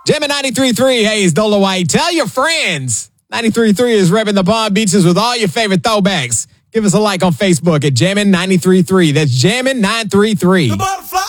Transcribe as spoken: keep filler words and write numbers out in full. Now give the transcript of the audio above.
Jammin' ninety-three point three, hey, it's Dola White. Tell your friends. ninety-three point three is repping the Palm Beaches with all your favorite throwbacks. Give us a like on Facebook at Jammin' ninety-three point three. That's Jammin' nine three three. The butterfly.